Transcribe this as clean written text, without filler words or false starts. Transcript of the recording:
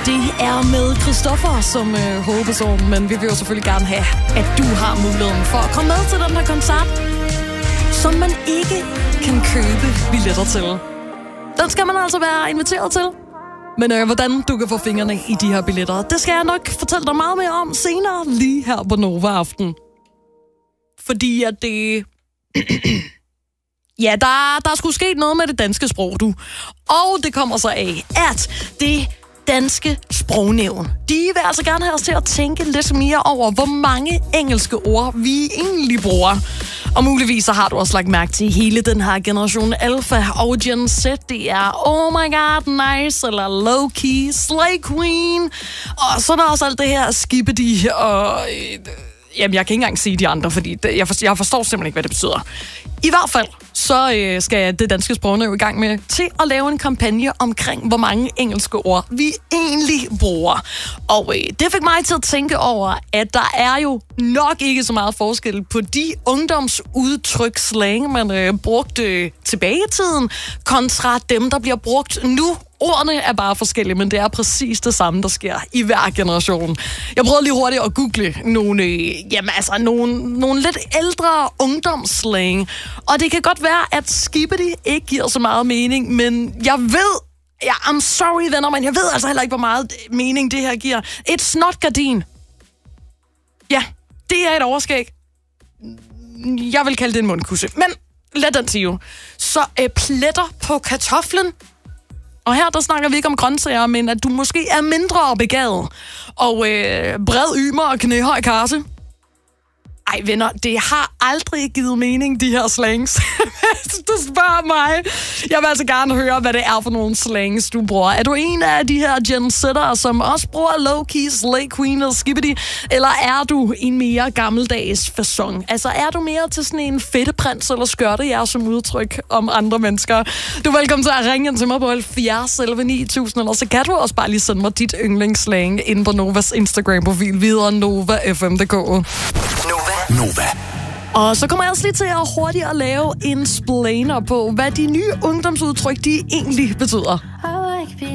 Det er med Christoffer som hovedperson, men vi vil jo selvfølgelig gerne have, at du har muligheden for at komme med til den her koncert, som man ikke kan købe billetter til. Den skal man altså være inviteret til. Men hvordan du kan få fingrene i de her billetter, det skal jeg nok fortælle dig meget mere om senere, lige her på Nova Aften. Fordi at det... ja, der er sgu sket noget med det danske sprog, du. Og det kommer så af, at det danske sprognævn, de vil altså gerne have os til at tænke lidt mere over, hvor mange engelske ord vi egentlig bruger. Og muligvis så har du også lagt mærke til hele den her generation Alpha og Gen Z. Det er oh my god, nice, eller low key, slay queen. Og så er der også alt det her skibbedy og... jamen, jeg kan ikke engang sige de andre, fordi jeg forstår simpelthen ikke, hvad det betyder. I hvert fald, så skal det danske sprognævn i gang med til at lave en kampagne omkring, hvor mange engelske ord vi egentlig bruger. Og det fik mig til at tænke over, at der er jo nok ikke så meget forskel på de ungdomsudtryk slang, man brugte tilbage i tiden, kontra dem, der bliver brugt nu. Ordene er bare forskellige, men det er præcis det samme, der sker i hver generation. Jeg prøvede lige hurtigt at google nogle lidt ældre ungdomsslang. Og det kan godt være, at skibbedy ikke giver så meget mening, men jeg ved... ja, I'm sorry, venner, men jeg ved altså heller ikke, hvor meget mening det her giver. Et snotgardin. Ja, det er et overskæg. Jeg vil kalde det en mundkusse, men lad den sige. Så pletter på kartoflen. Og her, der snakker vi ikke om grøntsager, men at du måske er mindre begavet. Og bred ymer og knæhøj karse. Ej, venner, det har aldrig givet mening, de her slangs. Du spørger mig. Jeg vil altså gerne høre, hvad det er for nogle slangs, du bruger. Er du en af de her Gen Z'ere, som også bruger low-key, slay queen og skibbedy? Eller er du en mere gammeldags facon? Altså, er du mere til sådan en fedteprins eller skørtejær som udtryk om andre mennesker? Du er velkommen til at ringe ind til mig på 70 11 9000, eller så kan du også bare lige sende mig dit yndlingsslang ind på Novas Instagram-profil videre novafm.dk. Nova. Og så kommer jeg også lige til at hurtigt at lave en splainer på, hvad de nye ungdomsudtryk, de egentlig betyder.